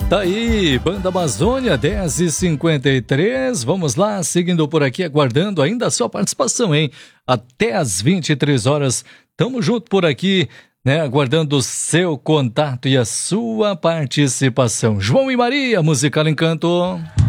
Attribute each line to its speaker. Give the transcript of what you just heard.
Speaker 1: Tá aí, Banda Amazônia, 10h53. Vamos lá, seguindo por aqui, aguardando ainda a sua participação, hein? Até às 23 horas. Tamo junto por aqui, né? Aguardando o seu contato e a sua participação. João e Maria, Musical Encanto.